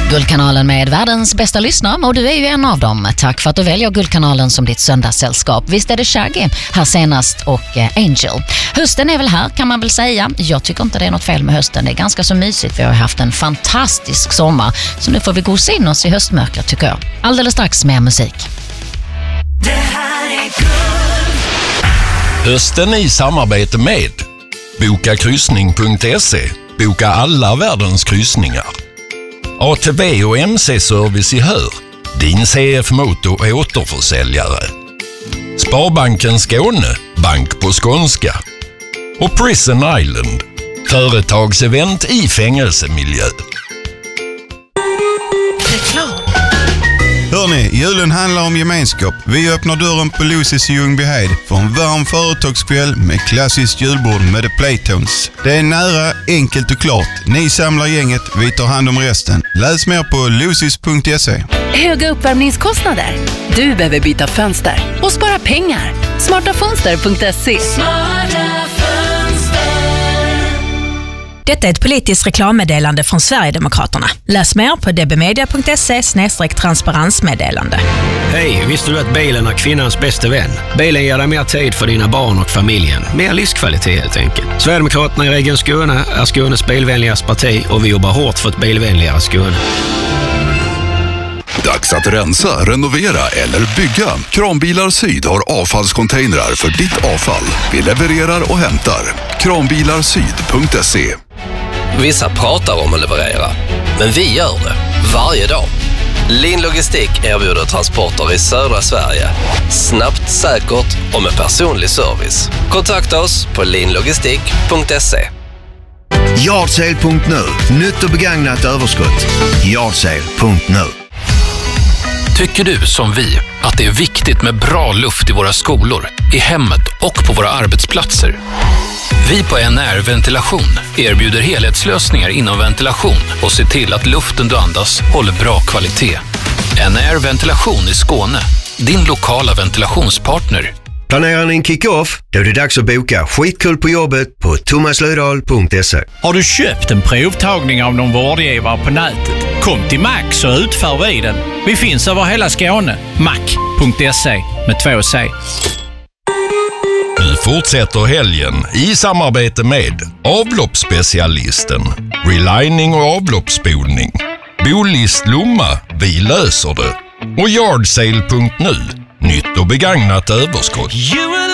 Guldkanalen med världens bästa lyssnare, och du är ju en av dem. Tack för att du väljer Guldkanalen som ditt söndagssällskap. Visst är det Shaggy här senast och Angel. Hösten är väl här, kan man väl säga. Jag tycker inte det är något fel med hösten. Det är ganska så mysigt. Vi har haft en fantastisk sommar, så nu får vi gosa in oss i höstmörker, tycker jag. Alldeles strax mer musik. Det här är Guld. Hösten i samarbete med bokakryssning.se. Boka alla världens kryssningar. ATV och MC-service i Hör. Din CF Moto är återförsäljare. Sparbanken Skåne. Bank på skånska. Och Prison Island. Företagsevent i fängelsemiljö. Hörrni, julen handlar om gemenskap. Vi öppnar dörren på Lucy's i Ljungbyhed för en varm företagskväll med klassiskt julbord med The Playtones. Det är nära, enkelt och klart. Ni samlar gänget, vi tar hand om resten. Läs mer på lucys.se. Höga uppvärmningskostnader? Du behöver byta fönster och spara pengar. Smartafönster.se. Detta är ett politiskt reklammeddelande från Sverigedemokraterna. Läs mer på dbmedia.se/transparensmeddelande. Hej, visste du att bilen är kvinnans bästa vän? Bilen ger dig mer tid för dina barn och familjen. Mer livskvalitet helt enkelt. Sverigedemokraterna i Region Skåne är Skånes bilvänligaste parti och vi jobbar hårt för ett bilvänligare Skåne. Dags att rensa, renovera eller bygga. Kranbilar Syd har avfallscontainrar för ditt avfall. Vi levererar och hämtar. Kranbilarsyd.se. Vissa pratar om att leverera, men vi gör det varje dag. Lin Logistik erbjuder transporter i södra Sverige. Snabbt, säkert och med personlig service. Kontakta oss på linlogistik.se. Yardsale.nu. Nytt och begagnat överskott. Yardsale.nu. Tycker du som vi att det är viktigt med bra luft i våra skolor, i hemmet och på våra arbetsplatser? Vi på NR Ventilation erbjuder helhetslösningar inom ventilation och ser till att luften du andas håller bra kvalitet. NR Ventilation i Skåne, din lokala ventilationspartner. Planerar ni en kick-off? Då är det dags att boka skitkul på jobbet på thomaslödahl.se. Har du köpt en provtagning av någon vårdgivare på nätet? Kom till Max så utför vi den. Vi finns över hela Skåne. Mac.se med 2 C. Nu fortsätter helgen i samarbete med avloppsspecialisten, relining och avloppsspolning, Bolist Lomma, vi löser det, och Yardsale.nu, nytt och begagnat överskott.